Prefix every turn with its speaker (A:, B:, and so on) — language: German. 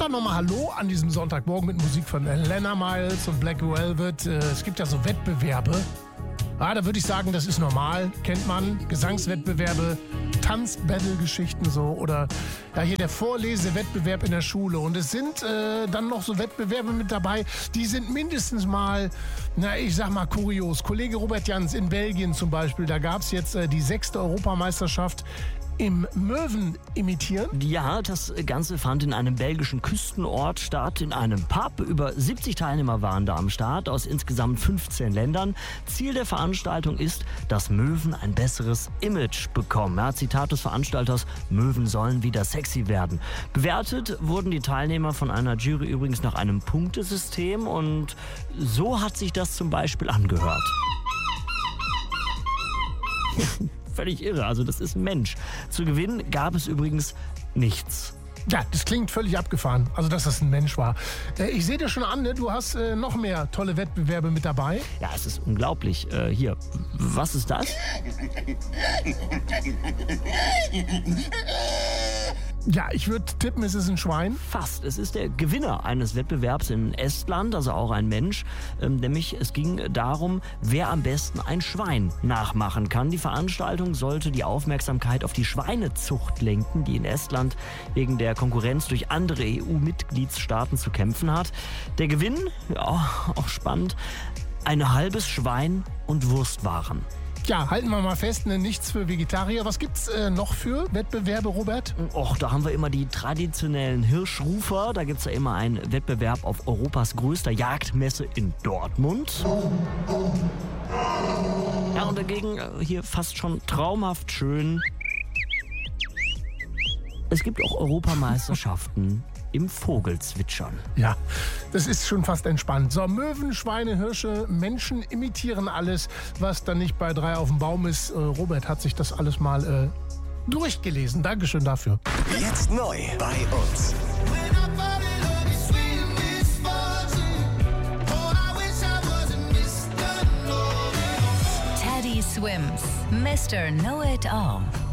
A: einfach nochmal Hallo an diesem Sonntagmorgen mit Musik von Lena Miles und Black Velvet. Es gibt ja so Wettbewerbe. Da würde ich sagen, das ist normal, kennt man. Gesangswettbewerbe, Tanz-Battle-Geschichten so oder hier der Vorlesewettbewerb in der Schule. Und es sind dann noch so Wettbewerbe mit dabei, die sind mindestens mal, ich sag mal kurios. Kollege Robert Jans in Belgien zum Beispiel, da gab es jetzt die 6. Europameisterschaft im Möwen imitieren?
B: Ja, das Ganze fand in einem belgischen Küstenort statt, in einem Pub. Über 70 Teilnehmer waren da am Start aus insgesamt 15 Ländern. Ziel der Veranstaltung ist, dass Möwen ein besseres Image bekommen. Ja, Zitat des Veranstalters, Möwen sollen wieder sexy werden. Bewertet wurden die Teilnehmer von einer Jury übrigens nach einem Punktesystem und so hat sich das zum Beispiel angehört. Völlig irre, also das ist ein Mensch. Zu gewinnen gab es übrigens nichts.
A: Ja, das klingt völlig abgefahren, also dass das ein Mensch war. Ich sehe dir schon an, ne? Du hast noch mehr tolle Wettbewerbe mit dabei.
B: Ja, es ist unglaublich. Hier, was ist das?
A: Ja, ich würde tippen, es ist ein Schwein.
B: Fast. Es ist der Gewinner eines Wettbewerbs in Estland, also auch ein Mensch. Nämlich es ging darum, wer am besten ein Schwein nachmachen kann. Die Veranstaltung sollte die Aufmerksamkeit auf die Schweinezucht lenken, die in Estland wegen der Konkurrenz durch andere EU-Mitgliedsstaaten zu kämpfen hat. Der Gewinn, ja, auch spannend, ein halbes Schwein und Wurstwaren.
A: Ja, halten wir mal fest, nichts für Vegetarier. Was gibt's noch für Wettbewerbe, Robert?
B: Och, da haben wir immer die traditionellen Hirschrufer. Da gibt's ja immer einen Wettbewerb auf Europas größter Jagdmesse in Dortmund. Ja, und dagegen hier fast schon traumhaft schön. Es gibt auch Europameisterschaften im Vogelzwitschern.
A: Ja, das ist schon fast entspannt. So, Möwen, Schweine, Hirsche, Menschen imitieren alles, was dann nicht bei 3 auf dem Baum ist. Robert hat sich das alles mal durchgelesen. Dankeschön dafür.
C: Jetzt neu bei uns.
D: Teddy Swims, Mr. Know-It-All.